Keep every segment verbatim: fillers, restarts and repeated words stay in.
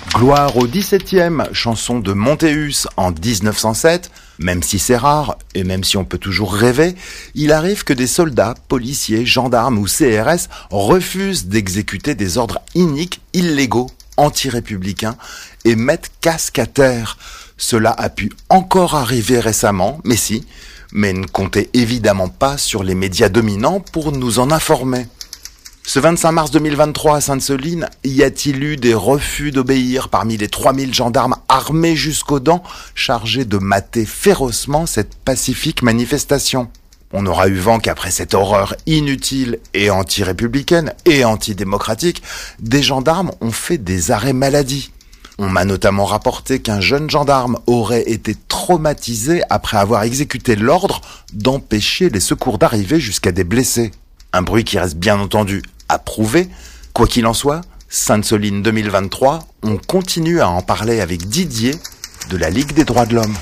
Gloire au dix-septième, chanson de Montéus en dix-neuf cent sept. Même si c'est rare, et même si on peut toujours rêver, il arrive que des soldats, policiers, gendarmes ou C R S refusent d'exécuter des ordres iniques, illégaux, anti-républicains et mettent casque à terre. Cela a pu encore arriver récemment, mais si, mais ne comptez évidemment pas sur les médias dominants pour nous en informer. Ce vingt-cinq mars deux mille vingt-trois à Sainte-Soline, y a-t-il eu des refus d'obéir parmi les trois mille gendarmes armés jusqu'aux dents, chargés de mater férocement cette pacifique manifestation ? On aura eu vent qu'après cette horreur inutile et anti-républicaine et antidémocratique, des gendarmes ont fait des arrêts maladie. On m'a notamment rapporté qu'un jeune gendarme aurait été traumatisé après avoir exécuté l'ordre d'empêcher les secours d'arriver jusqu'à des blessés. Un bruit qui reste bien entendu approuvé. Quoi qu'il en soit, Sainte-Soline deux mille vingt-trois, on continue à en parler avec Didier de la Ligue des droits de l'homme.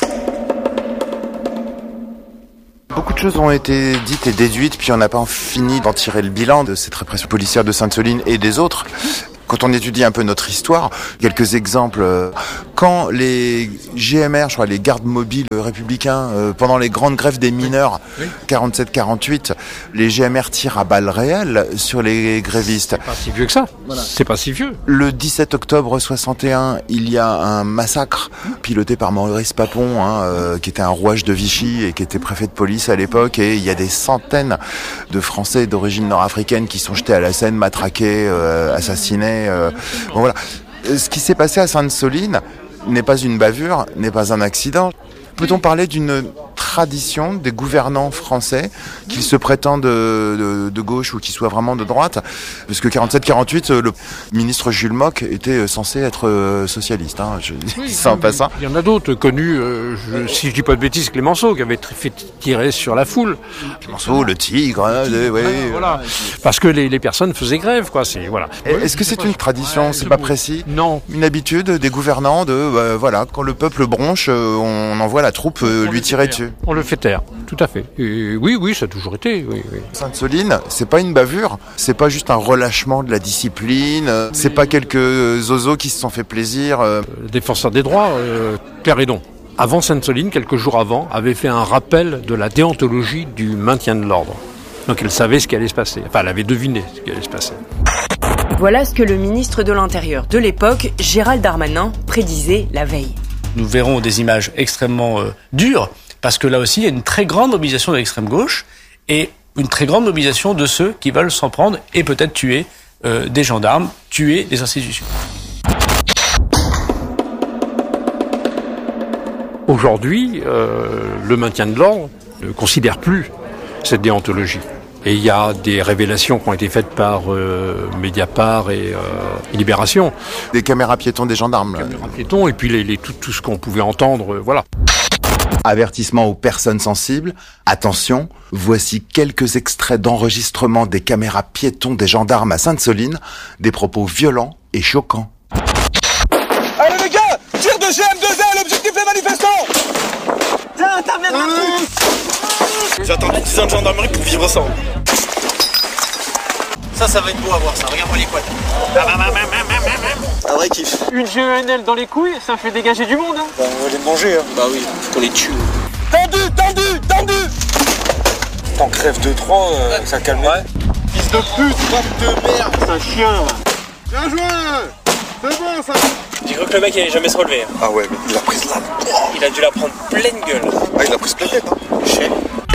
Beaucoup de choses ont été dites et déduites, puis on n'a pas fini d'en tirer le bilan de cette répression policière de Sainte-Soline et des autres. Quand on étudie un peu notre histoire, quelques exemples. Quand les G M R, je crois, les gardes mobiles républicains, euh, pendant les grandes grèves des mineurs, quarante-sept quarante-huit, les G M R tirent à balles réelles sur les grévistes. C'est pas si vieux que ça. Voilà. C'est pas si vieux. Le dix-sept octobre soixante et un, il y a un massacre piloté par Maurice Papon, hein, euh, qui était un rouage de Vichy et qui était préfet de police à l'époque. Et il y a des centaines de Français d'origine nord-africaine qui sont jetés à la Seine, matraqués, euh, assassinés. Euh, bon, voilà. Ce qui s'est passé à Sainte-Soline n'est pas une bavure, n'est pas un accident. Peut-on parler d'une tradition des gouvernants français, qu'ils se prétendent de, de, de gauche ou qu'ils soient vraiment de droite? Parce que quarante-sept quarante-huit, le ministre Jules Mock était censé être socialiste, hein, je dis oui, ça en passant. Il y en a d'autres connus, euh, je, si je dis pas de bêtises, Clémenceau, qui avait fait tirer sur la foule. Clémenceau, le tigre, hein, le tigre oui. Voilà, voilà. Parce que les, les personnes faisaient grève, quoi. C'est, voilà. Est-ce que c'est une tradition, c'est pas précis? Non. Une habitude des gouvernants de, euh, voilà, quand le peuple bronche, euh, on envoie la troupe euh, lui tirer dessus. On le fait taire, tout à fait. Et oui, oui, ça a toujours été. Oui, oui. Sainte-Soline, c'est pas une bavure, c'est pas juste un relâchement de la discipline, c'est pas quelques zozos qui se sont fait plaisir. Euh... Défenseur des droits, euh, Cléridon, avant Sainte-Soline, quelques jours avant, avait fait un rappel de la déontologie du maintien de l'ordre. Donc elle savait ce qui allait se passer. Enfin, elle avait deviné ce qui allait se passer. Voilà ce que le ministre de l'Intérieur de l'époque, Gérald Darmanin, prédisait la veille. Nous verrons des images extrêmement euh, dures, parce que là aussi, il y a une très grande mobilisation de l'extrême gauche et une très grande mobilisation de ceux qui veulent s'en prendre et peut-être tuer euh, des gendarmes, tuer des institutions. Aujourd'hui, euh, le maintien de l'ordre ne considère plus cette déontologie. Et il y a des révélations qui ont été faites par euh, Mediapart et euh, Libération. Des caméras piétons des gendarmes. Des caméras piétons et puis les, les, tout, tout ce qu'on pouvait entendre, euh, voilà. Avertissement aux personnes sensibles. Attention, voici quelques extraits d'enregistrement des caméras piétons des gendarmes à Sainte-Soline. Des propos violents et choquants. Allez les gars, tir de G M deux L, objectif les manifestants. Tiens, t'as bien de J'ai attendu dix ans de gendarmerie pour vivre ça. Ça, ça va être beau à voir ça, regarde-moi les quads. Un vrai kiff. Une G E N L dans les couilles, ça fait dégager du monde, hein. Bah, on va les manger, hein. Bah oui, faut les tuer. Tendu, tendu, tendu. T'en crèves deux trois, euh, ça calme. Ouais. Fils de pute, fuck de merde, c'est un chien, là. Bien joué. C'est bon, ça. J'ai cru que le mec il allait jamais se relever. Hein. Ah ouais, mais il a pris là. Il a dû la prendre pleine gueule. Ah, il a pris ce plaquette, hein. Je sais.